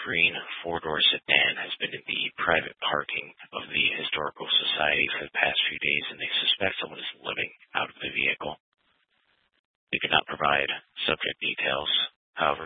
green four-door sedan has been in the private parking of the Historical Society for the past few days, and they suspect someone is living out of the vehicle. They could not provide subject details. However,